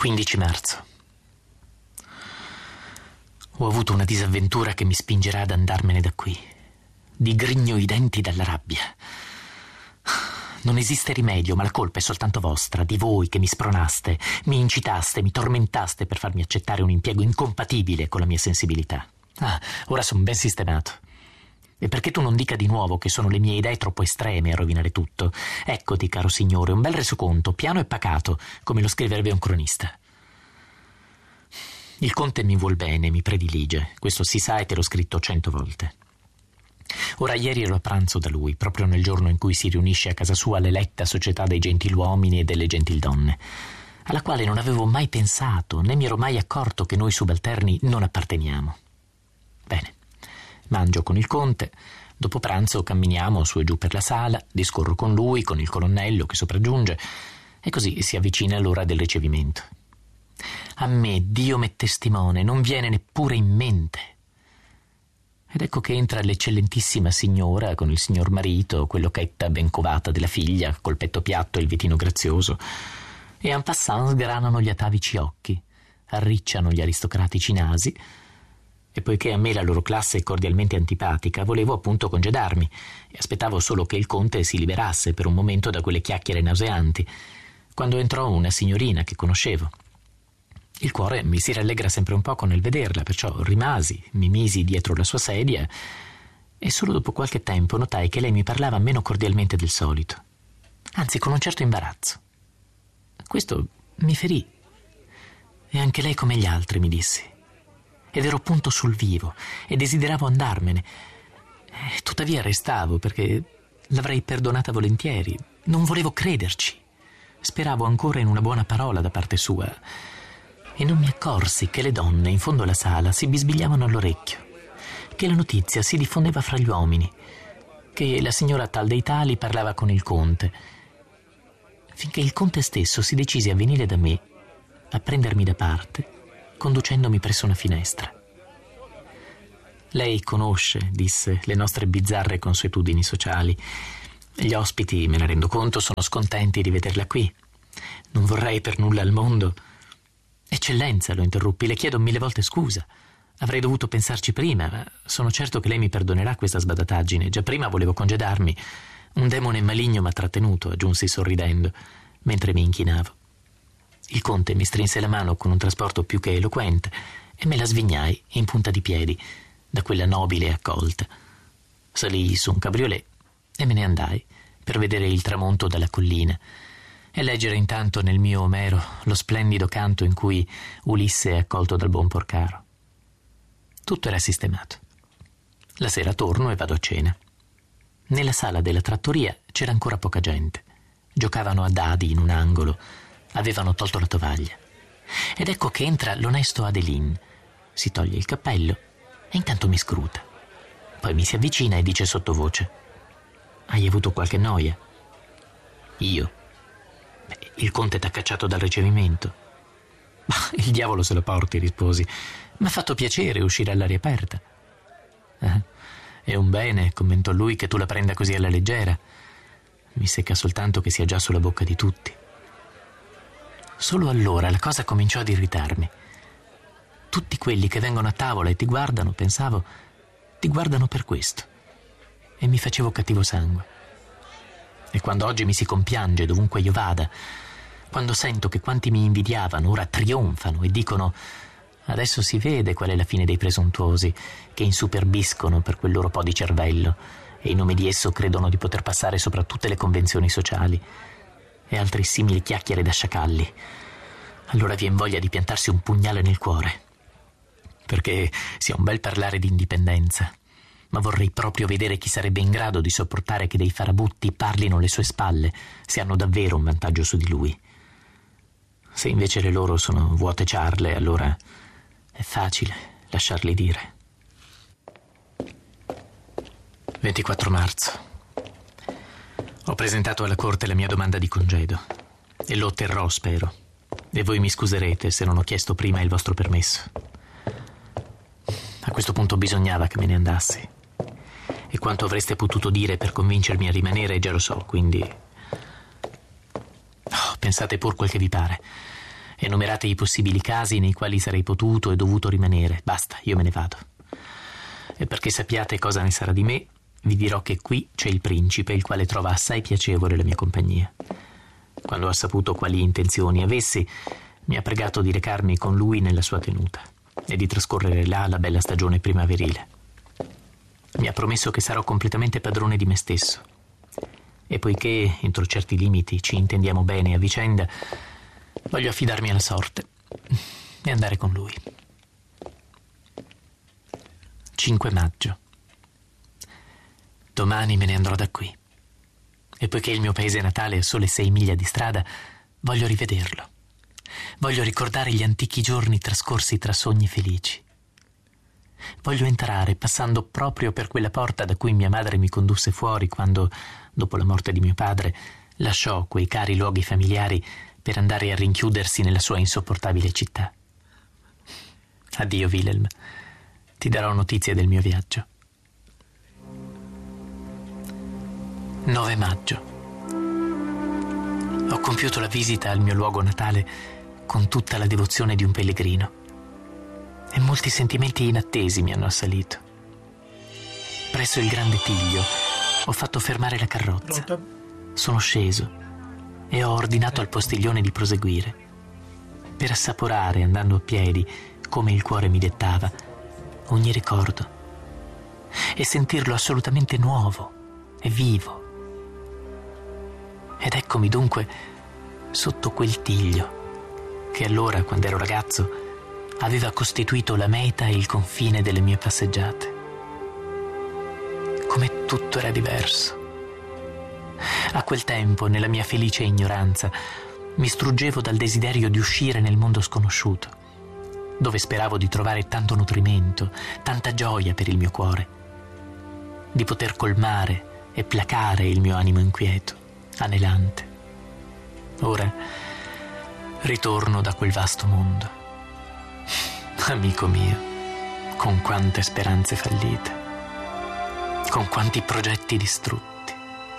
15 marzo. Ho avuto una disavventura che mi spingerà ad andarmene da qui. Digrigno i denti dalla rabbia. Non esiste rimedio, ma la colpa è soltanto vostra, di voi che mi spronaste, mi incitaste, mi tormentaste per farmi accettare un impiego incompatibile con la mia sensibilità. Ora sono ben sistemato. E perché tu non dica di nuovo che sono le mie idee troppo estreme a rovinare tutto? Eccoti, caro signore, un bel resoconto, piano e pacato, come lo scriverebbe un cronista. Il conte mi vuol bene, mi predilige, questo si sa e te l'ho scritto 100 volte. Ora ieri ero a pranzo da lui, proprio nel giorno in cui si riunisce a casa sua l'eletta società dei gentiluomini e delle gentildonne, alla quale non avevo mai pensato, né mi ero mai accorto che noi subalterni non apparteniamo. Bene, mangio con il conte, dopo pranzo camminiamo su e giù per la sala, discorro con lui, con il colonnello che sopraggiunge, e così si avvicina l'ora del ricevimento. A me, Dio m'è testimone, non viene neppure in mente. Ed ecco che entra l'eccellentissima signora con il signor marito, quell'occhetta ben covata della figlia, col petto piatto e il vitino grazioso, e en passant sgranano gli atavici occhi, arricciano gli aristocratici nasi, e poiché a me la loro classe è cordialmente antipatica, volevo appunto congedarmi, e aspettavo solo che il conte si liberasse per un momento da quelle chiacchiere nauseanti, quando entrò una signorina che conoscevo. Il cuore mi si rallegra sempre un poco nel vederla, perciò mi misi dietro la sua sedia e solo dopo qualche tempo notai che lei mi parlava meno cordialmente del solito, anzi con un certo imbarazzo. Questo mi ferì. E anche lei come gli altri, mi dissi. Ed ero punto sul vivo e desideravo andarmene. Tuttavia restavo perché l'avrei perdonata volentieri. Non volevo crederci. Speravo ancora in una buona parola da parte sua. E non mi accorsi che le donne in fondo alla sala si bisbigliavano all'orecchio, che la notizia si diffondeva fra gli uomini, che la signora tal dei tali parlava con il conte, finché il conte stesso si decise a venire da me, a prendermi da parte, conducendomi presso una finestra. Lei conosce, disse, le nostre bizzarre consuetudini sociali. Gli ospiti, me ne rendo conto, sono scontenti di vederla qui. Non vorrei per nulla al mondo... Eccellenza, lo interruppi, le chiedo 1000 volte scusa. Avrei dovuto pensarci prima, ma sono certo che lei mi perdonerà questa sbadataggine. Già prima volevo congedarmi. Un demone maligno m'ha trattenuto, aggiunsi sorridendo, mentre mi inchinavo. Il conte mi strinse la mano con un trasporto più che eloquente e me la svignai in punta di piedi da quella nobile accolta. Salii su un cabriolet e me ne andai per vedere il tramonto dalla collina e leggere intanto nel mio Omero lo splendido canto in cui Ulisse è accolto dal buon Porcaro. Tutto era sistemato. La sera torno e vado a cena. Nella sala della trattoria c'era ancora poca gente. Giocavano a dadi in un angolo, avevano tolto la tovaglia. Ed ecco che entra l'onesto Adeline, si toglie il cappello e intanto mi scruta. Poi mi si avvicina e dice sottovoce: «Hai avuto qualche noia?» Io: «Il conte t'ha cacciato dal ricevimento». «Ma il diavolo se lo porti», risposi. «M'ha fatto piacere uscire all'aria aperta». «È un bene», commentò lui, «che tu la prenda così alla leggera. Mi secca soltanto che sia già sulla bocca di tutti». Solo allora la cosa cominciò ad irritarmi. Tutti quelli che vengono a tavola e ti guardano, pensavo, ti guardano per questo. E mi facevo cattivo sangue. E quando oggi mi si compiange dovunque io vada, quando sento che quanti mi invidiavano ora trionfano e dicono: adesso si vede qual è la fine dei presuntuosi che insuperbiscono per quel loro po' di cervello e in nome di esso credono di poter passare sopra tutte le convenzioni sociali, e altri simili chiacchiere da sciacalli, allora vien voglia di piantarsi un pugnale nel cuore, perché sia un bel parlare di indipendenza, ma vorrei proprio vedere chi sarebbe in grado di sopportare che dei farabutti parlino alle sue spalle, se hanno davvero un vantaggio su di lui. Se invece le loro sono vuote ciarle, allora è facile lasciarli dire. 24 marzo. Ho presentato alla corte la mia domanda di congedo e lo otterrò, spero, e voi mi scuserete se non ho chiesto prima il vostro permesso. A questo punto bisognava che me ne andassi, e quanto avreste potuto dire per convincermi a rimanere già lo so, quindi pensate pur quel che vi pare. Enumerate i possibili casi nei quali sarei potuto e dovuto rimanere. Basta, io me ne vado. E perché sappiate cosa ne sarà di me, vi dirò che qui c'è il principe, il quale trova assai piacevole la mia compagnia. Quando ha saputo quali intenzioni avessi, mi ha pregato di recarmi con lui nella sua tenuta e di trascorrere là la bella stagione primaverile. Mi ha promesso che sarò completamente padrone di me stesso. E poiché, entro certi limiti, ci intendiamo bene a vicenda, voglio affidarmi alla sorte e andare con lui. 5 maggio. Domani me ne andrò da qui. E poiché il mio paese natale è a sole 6 miglia di strada, voglio rivederlo. Voglio ricordare gli antichi giorni trascorsi tra sogni felici. Voglio entrare passando proprio per quella porta da cui mia madre mi condusse fuori quando, dopo la morte di mio padre, lasciò quei cari luoghi familiari per andare a rinchiudersi nella sua insopportabile città. Addio, Wilhelm. Ti darò notizie del mio viaggio. 9 maggio. Ho compiuto la visita al mio luogo natale con tutta la devozione di un pellegrino e molti sentimenti inattesi mi hanno assalito. Presso il grande Tiglio ho fatto fermare la carrozza. Sono sceso e ho ordinato al postiglione di proseguire per assaporare, andando a piedi, come il cuore mi dettava, ogni ricordo e sentirlo assolutamente nuovo e vivo. Ed eccomi dunque sotto quel Tiglio che allora, quando ero ragazzo, aveva costituito la meta e il confine delle mie passeggiate. Come tutto era diverso. A quel tempo, nella mia felice ignoranza, mi struggevo dal desiderio di uscire nel mondo sconosciuto, dove speravo di trovare tanto nutrimento, tanta gioia per il mio cuore, di poter colmare e placare il mio animo inquieto, anelante. Ora ritorno da quel vasto mondo. Amico mio, con quante speranze fallite, con quanti progetti distrutti.